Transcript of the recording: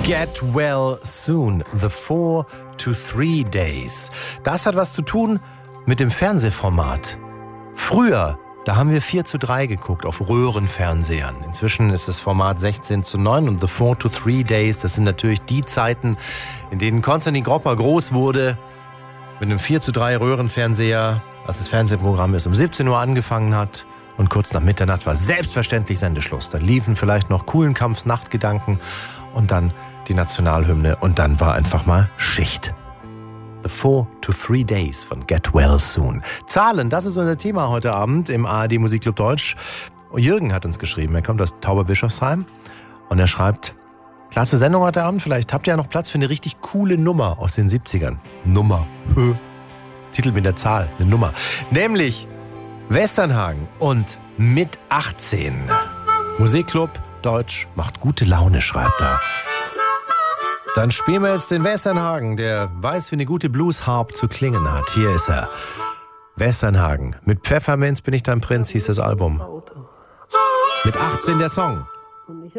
Get well soon. The 4 to 3 days. Das hat was zu tun mit dem Fernsehformat. Früher, da haben wir 4:3 geguckt auf Röhrenfernsehern. Inzwischen ist das Format 16:9 und The 4 to 3 days, das sind natürlich die Zeiten, in denen Konstantin Gropper groß wurde. Mit einem 4:3 Röhrenfernseher, als das Fernsehprogramm ist, um 17 Uhr angefangen hat. Und kurz nach Mitternacht war selbstverständlich Sendeschluss. Dann liefen vielleicht noch Kuhlenkampfs Nachtgedanken und dann die Nationalhymne. Und dann war einfach mal Schicht. The 4 to 3 days von Get Well Soon. Zahlen, das ist unser Thema heute Abend im ARD Musikclub Deutsch. Jürgen hat uns geschrieben, er kommt aus Tauberbischofsheim. Und er schreibt, klasse Sendung heute Abend, vielleicht habt ihr ja noch Platz für eine richtig coole Nummer aus den 70ern. Nummer. Titel mit der Zahl, eine Nummer. Nämlich Westernhagen und mit 18. Musikclub Deutsch macht gute Laune, schreibt er. Dann spielen wir jetzt den Westernhagen, der weiß, wie eine gute Blues-Harp zu klingen hat. Hier ist er. Westernhagen. Mit Pfefferminz bin ich dein Prinz, hieß das Album. Mit 18 der Song.